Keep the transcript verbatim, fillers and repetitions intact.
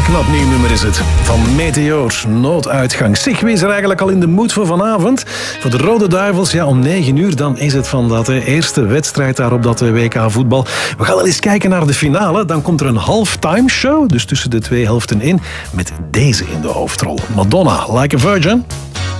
knap nieuw nummer is het. Van Meteor, Nooduitgang. Zeg, wie is er eigenlijk al in de mood voor vanavond? Voor de Rode Duivels, ja, om negen uur, dan is het van dat hè, eerste wedstrijd daar op dat W K voetbal. We gaan wel eens kijken naar de finale. Dan komt er een halftime show, dus tussen de twee helften in, met deze in de hoofdrol. Madonna, Like a Virgin.